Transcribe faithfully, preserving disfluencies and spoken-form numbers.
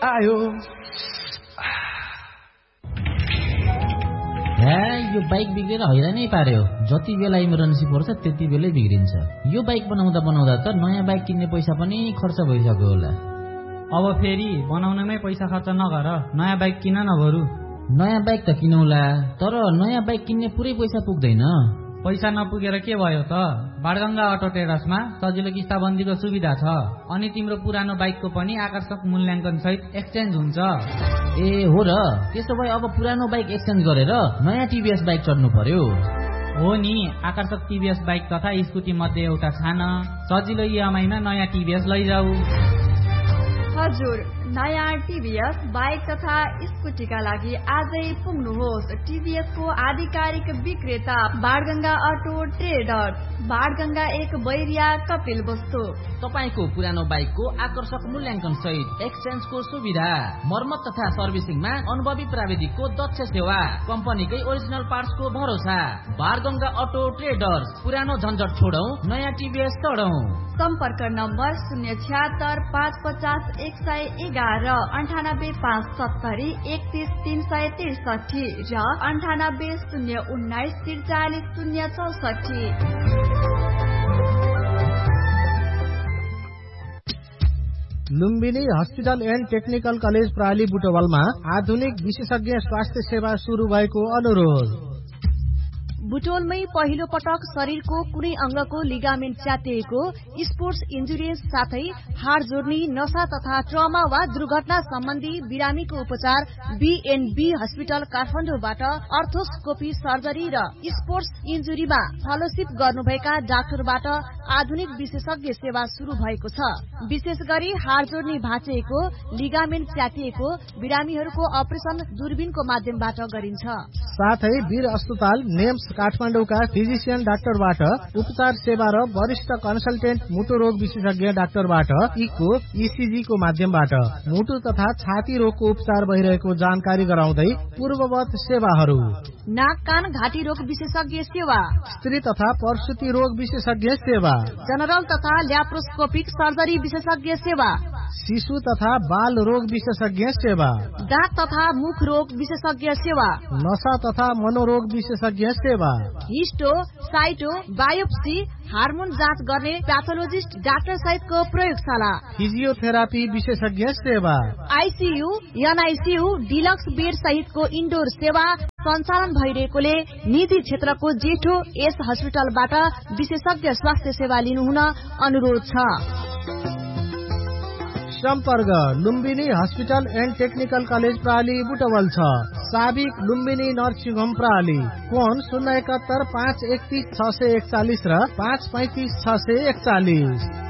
आयो। हे यो बाइक बिग्रेर हैरानै पार्यो। जति बेला इमर्जेन्सी पर्छ त्यति बेलै बिग्रिन्छ। यो बाइक बनाउँदा बनाउँदा त नयाँ बाइक किन्ने पैसा पनि खर्च भइसक्यो होला। अब फेरि बनाउनमै पैसा खर्च नगर, नयाँ बाइक किन न बरु। नयाँ बाइक त किनौला, तर नयाँ बाइक किन्ने पुरै पैसा पुग्दैन। पैसा नपुगेर के भयो त? बाणगंगा अटो ट्रेडर्समा सजिलो किस्ताबन्दीको सुविधा छ, अनि तिम्रो पुरानो बाइकको पनि आकर्षक मूल्याङ्कन सहित एक्सचेन्ज हुन्छ। ए हो र, त्यसो भए अब पुरानो बाइक एक्सचेन्ज गरेर नयाँ टिभीएस बाइक चढ्नु पर्यो। हो नि, आकर्षक टिभीएस बाइक तथा स्कुटी मध्ये एउटा छान, सजिलो इएमआईमा नयाँ टिभीएस लैजाऊ। हजुर, नयाँ टिभीएस बाइक तथा स्कुटीका लागि आजै पुग्नुहोस् टिभीएस को आधिकारिक विक्रेता बाणगंगा अटो ट्रेडर्स, बाणगंगा एक बैरिया कपिल वस्तु। तपाईको पुरानो बाइकको आकर्षक मूल्याङ्कन सहित एक्सचेन्जको सुविधा, मर्मत तथा सर्भिसिङमा अनुभवी प्राविधिकको दक्ष सेवा, कम्पनीकै ओरिजिनल पार्ट्सको भरोसा। बाणगंगा अटो ट्रेडर्स, पुरानो झन्झट छोडौं, नयाँ टिभीएस चढौं। सम्पर्क नम्बर शून्य छ्यात्तर पाँच पचास एक सय एघार अन्ठानब्बे पाँच सत्तरी एकतीस तीन सय त्रिसठी र अन्ठानब्बे शून्य उन्नाइस त्रिचालिस शून्य चौसठी। Lumbini hospital and technical college प्राली बुटवलमा आधुनिक विशेषज्ञ स्वास्थ्य सेवा शुरू भएको अनुरोध। बुटोलमै पहिलो पटक शरीरको कुनै अंगको लिगामेन्ट च्यातिएको, स्पोर्ट्स इन्जुरिज साथै हाड जोड्नी, नशा तथा ट्रमा वा दुर्घटना सम्बन्धी बिरामीको उपचार बीएनबी हस्पिटल काठमाडौँबाट अर्थोस्कोपी सर्जरी र स्पोर्ट्स इन्जुरीमा फेलोशिप गर्नुभएका डाक्टरबाट आधुनिक विशेषज्ञ सेवा शुरू भएको छ। विशेष गरी हाड जोड्नी भाँचिएको, लिगामेन्ट च्यातिएको बिरामीहरूको अपरेसन दूरबीनको माध्यमबाट गरिन्छ। साथै वीर अस्पताल नेम्स काठमाडौँका फिजिशियन डाक्टरबाट उपचार सेवा र वरिष्ठ कन्सल्टेन्ट मुटु रोग विशेषज्ञ डाक्टरबाट इको इसिजी को माध्यमबाट मुटु तथा छाती रोगको उपचार भइरहेको जानकारी गराउँदै पूर्ववत सेवाहरू: नाक कान घाँटी रोग विशेषज्ञ सेवा, स्त्री तथा प्रसुति रोग विशेषज्ञ सेवा, जनरल तथा ल्याप्रोस्कोपिक सर्जरी विशेषज्ञ सेवा, शिशु तथा बाल रोग विशेषज्ञ सेवा, दाँत तथा मुख रोग विशेषज्ञ सेवा, नशा तथा मनोरोग विशेषज्ञ सेवा, हिस्टो साइटो बायोप्सी हार्मोन जाँच गर्ने प्याथोलोजिस्ट डाक्टर सहितको प्रयोगशाला, फिजियोथेरापी विशेषज्ञ सेवा, आइसियू एनआइसियू डिलक्स बेड सहितको इन्डोर सेवा सञ्चालन भइरहेकोले निजी क्षेत्रको जेठो यस हस्पिटलबाट विशेषज्ञ स्वास्थ्य सेवा लिनुहुन अनुरोध छ। सम्पर्क Lumbini hospital and technical college प्राली Butwal छ, साबिक लुम्बिनी नर्सिङ होम प्राली। फोन शून्य एकात्तर पाँच एकतीस छ सय एकचालिस र पाँच पैंतिस छ सय एकचालिस।